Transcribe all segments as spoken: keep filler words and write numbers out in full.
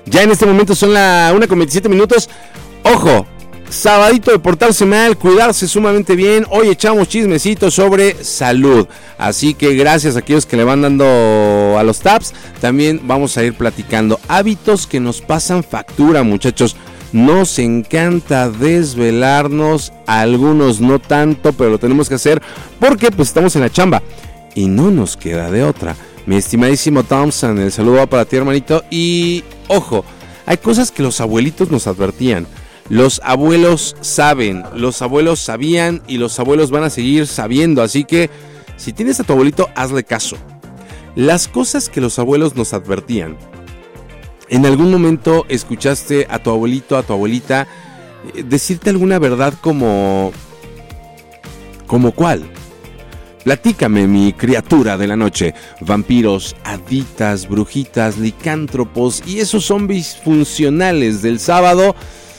Ya en este momento son la una con veintisiete minutos. Ojo, sabadito de portarse mal, cuidarse sumamente bien. Hoy echamos chismecitos sobre salud. Así que gracias a aquellos que le van dando a los taps. También vamos a ir platicando hábitos que nos pasan factura, muchachos. Nos encanta desvelarnos, algunos no tanto, pero lo tenemos que hacer porque pues estamos en la chamba y no nos queda de otra. Mi estimadísimo Thompson, el saludo va para ti, hermanito. Y ojo, hay cosas que los abuelitos nos advertían. Los abuelos saben, los abuelos sabían y los abuelos van a seguir sabiendo. Así que si tienes a tu abuelito, hazle caso. Las cosas que los abuelos nos advertían. ¿En algún momento escuchaste a tu abuelito, a tu abuelita decirte alguna verdad como... ¿como cuál? Platícame, mi criatura de la noche. Vampiros, haditas, brujitas, licántropos y esos zombies funcionales del sábado.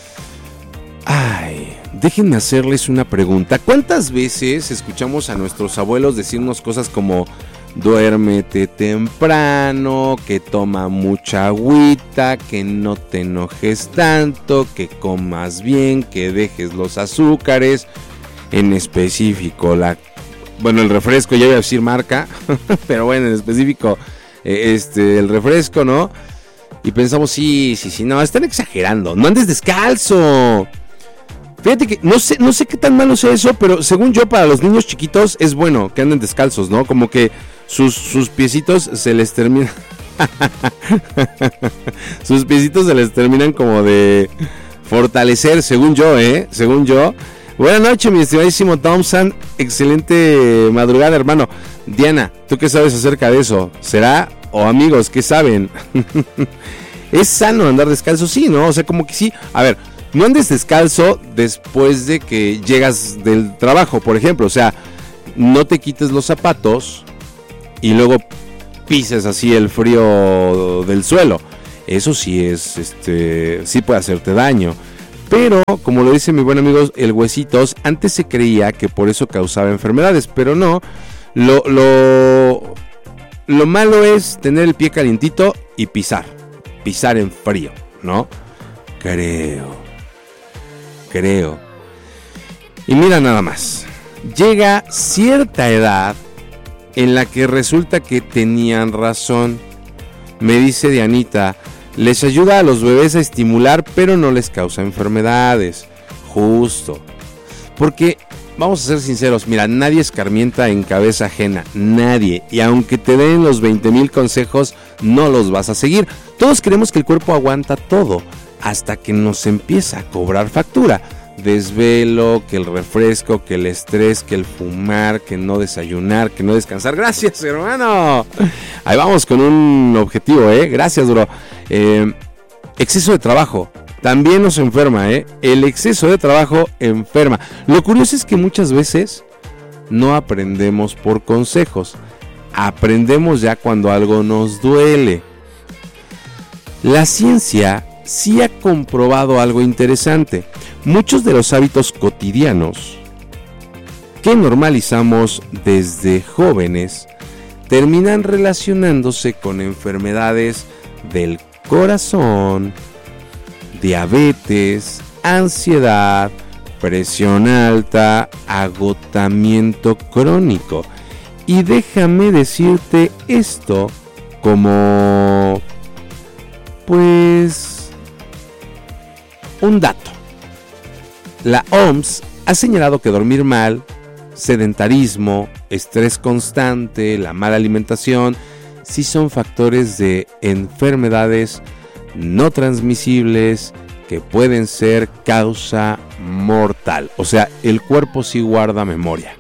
Ay, déjenme hacerles una pregunta. ¿Cuántas veces escuchamos a nuestros abuelos decirnos cosas como... duérmete temprano, que toma mucha agüita, que no te enojes tanto, que comas bien, que dejes los azúcares, en específico la, bueno, el refresco, ya iba a decir marca, pero bueno, en específico este, el refresco, ¿no? Y pensamos, sí, sí, sí, no, están exagerando, no andes descalzo. Fíjate que no sé, no sé qué tan malo sea eso, pero según yo para los niños chiquitos es bueno que anden descalzos, ¿no? Como que sus, sus piecitos se les terminan... sus piecitos se les terminan como de fortalecer, según yo, ¿eh? Según yo. Buenas noches, mi estimadísimo Thompson. Excelente madrugada, hermano. Diana, ¿tú qué sabes acerca de eso? ¿Será? O amigos, ¿qué saben? ¿Es sano andar descalzo? Sí, ¿no? O sea, como que sí. A ver... no andes descalzo después de que llegas del trabajo, por ejemplo. O sea, no te quites los zapatos y luego pises así el frío del suelo. Eso sí es, este, sí puede hacerte daño. Pero, como lo dice mi buen amigo el Huesitos, antes se creía que por eso causaba enfermedades, pero no. Lo, lo, lo malo es tener el pie calientito y pisar. Pisar en frío, ¿no? Creo. Creo. Y mira nada más. Llega cierta edad en la que resulta que tenían razón. Me dice Dianita, les ayuda a los bebés a estimular, pero no les causa enfermedades. Justo. Porque, vamos a ser sinceros, mira, nadie escarmienta en cabeza ajena. Nadie. Y aunque te den los veinte mil consejos, no los vas a seguir. Todos creemos que el cuerpo aguanta todo. Hasta que nos empieza a cobrar factura. Desvelo, que el refresco, que el estrés, que el fumar, que no desayunar, que no descansar. Gracias, hermano. Ahí vamos con un objetivo, ¿eh? Gracias, bro. Eh, exceso de trabajo. También nos enferma, ¿eh? El exceso de trabajo enferma. Lo curioso es que muchas veces no aprendemos por consejos. Aprendemos ya cuando algo nos duele. La ciencia sí ha comprobado algo interesante. Muchos de los hábitos cotidianos que normalizamos desde jóvenes terminan relacionándose con enfermedades del corazón, diabetes, ansiedad, presión alta, agotamiento crónico. Y déjame decirte esto como, pues, un dato. La O M S ha señalado que dormir mal, sedentarismo, estrés constante, la mala alimentación, sí son factores de enfermedades no transmisibles que pueden ser causa mortal. O sea, el cuerpo sí guarda memoria.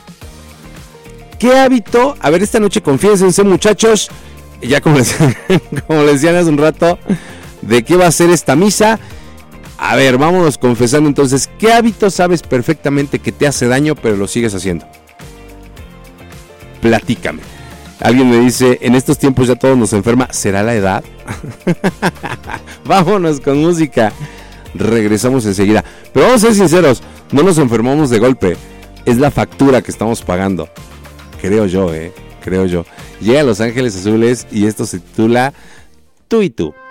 ¿Qué hábito? A ver, esta noche confiénsense, muchachos. Ya como les, como les decían hace un rato, ¿de qué va a ser esta misa? A ver, vámonos confesando entonces. ¿Qué hábito sabes perfectamente que te hace daño, pero lo sigues haciendo? Platícame. Alguien me dice, en estos tiempos ya todo nos enferma. ¿Será la edad? Vámonos con música. Regresamos enseguida. Pero vamos a ser sinceros, no nos enfermamos de golpe. Es la factura que estamos pagando. Creo yo, eh. Creo yo. Llega a Los Ángeles Azules y esto se titula Tú y Tú.